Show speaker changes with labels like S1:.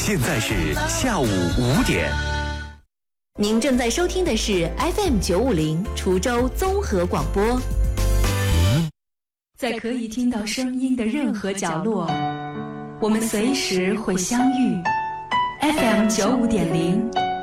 S1: 现在是下午5点。
S2: 您正在收听的是 FM950 滁州综合广播。在可以听到声音的任何角落，我们随时会相遇。FM95.0